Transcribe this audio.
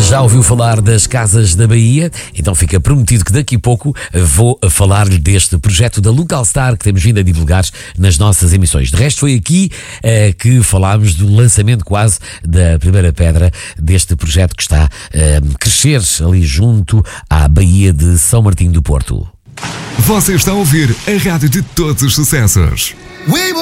Já ouviu falar das Casas da Bahia? Então fica prometido que daqui a pouco vou falar-lhe deste projeto da Local Star que temos vindo a divulgar nas nossas emissões. De resto, foi aqui que falámos do lançamento quase da primeira pedra deste projeto que está a crescer ali junto à Baía de São Martinho do Porto. Você está a ouvir a rádio de todos os sucessos.